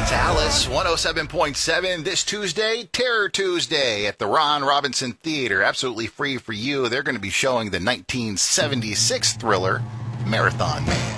Dallas 107.7 this Tuesday, Terror Tuesday at the Ron Robinson Theater. Absolutely free for you. They're going to be showing the 1976 thriller Marathon Man.